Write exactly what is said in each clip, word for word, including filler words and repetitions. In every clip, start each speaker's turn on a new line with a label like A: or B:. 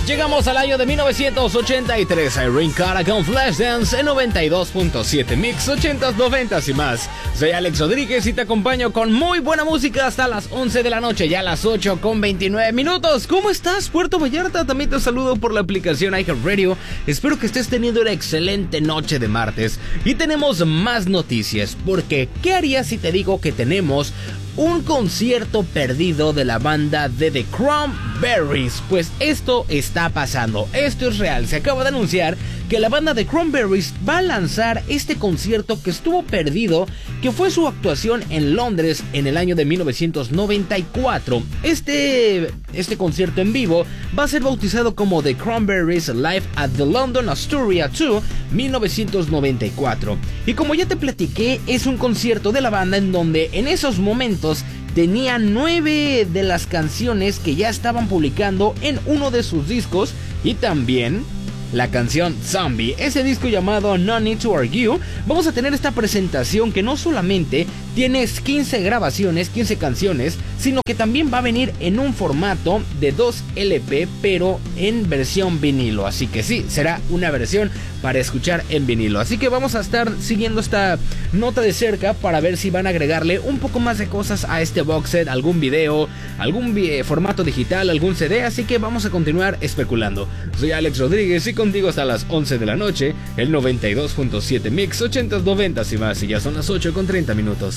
A: Llegamos al año de mil novecientos ochenta y tres. Irene Cara con Flashdance en noventa y dos punto siete Mix ochentas, noventas y más. Soy Alex Rodríguez y te acompaño con muy buena música hasta las once de la noche, ya a las ocho con veintinueve minutos. ¿Cómo estás, Puerto Vallarta? También te saludo por la aplicación iHeartRadio. Espero que estés teniendo una excelente noche de martes. Y tenemos más noticias, porque ¿qué harías si te digo que tenemos un concierto perdido de la banda de The Cranberries? Pues esto está pasando, esto es real. Se acaba de anunciar que la banda de Cranberries va a lanzar este concierto que estuvo perdido, que fue su actuación en Londres en el año de mil novecientos noventa y cuatro. Este, este concierto en vivo va a ser bautizado como The Cranberries Live at the London Astoria dos mil novecientos noventa y cuatro. Y como ya te platiqué, es un concierto de la banda en donde en esos momentos tenía nueve de las canciones que ya estaban publicando en uno de sus discos, y también la canción Zombie, ese disco llamado No Need to Argue. Vamos a tener esta presentación que no solamente tiene quince grabaciones, quince canciones, sino que también va a venir en un formato de dos L P, pero en versión vinilo. Así que sí, será una versión para escuchar en vinilo. Así que vamos a estar siguiendo esta nota de cerca para ver si van a agregarle un poco más de cosas a este box set, algún video, algún vi- formato digital, algún C D. Así que vamos a continuar especulando. Soy Alex Rodríguez y contigo hasta las once de la noche, el noventa y dos punto siete Mix ochentas, noventas y más. Y ya son las ocho con treinta minutos.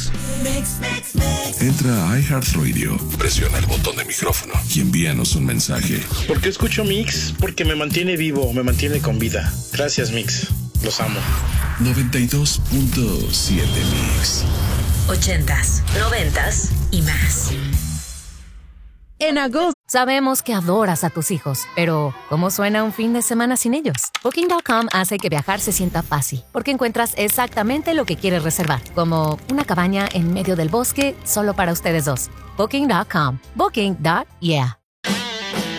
B: Entra a iHeartRadio, presiona el botón de micrófono y envíanos un mensaje.
C: ¿Por qué escucho Mix? Porque me mantiene vivo, me mantiene con vida. Gracias, Mix. Los amo.
B: noventa y dos punto siete Mix.
D: Ochentas, noventas y más.
E: En agosto sabemos que adoras a tus hijos, pero ¿cómo suena un fin de semana sin ellos? Booking punto com hace que viajar se sienta fácil, porque encuentras exactamente lo que quieres reservar, como una cabaña en medio del bosque solo para ustedes dos. Booking punto com. Booking. Yeah.